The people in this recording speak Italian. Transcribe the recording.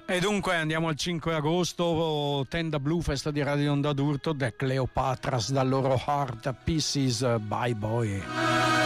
E dunque andiamo al 5 agosto, Tenda Bluefest di Radio Onda d'Urto, The Cleopatras dal loro Heart Pieces, Bye Boy.